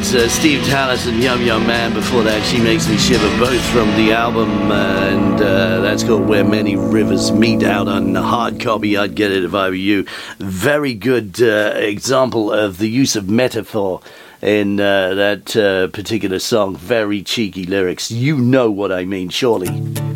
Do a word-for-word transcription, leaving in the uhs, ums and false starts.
that's uh, Steve Tallis and Yum Yum Man. Before that, She Makes Me Shiver, both from the album, uh, and uh, that's called Where Many Rivers Meet, out on hard copy. I'd get it if I were you. Very good uh, example of the use of metaphor in uh, that uh, particular song. Very cheeky lyrics. You know what I mean, surely.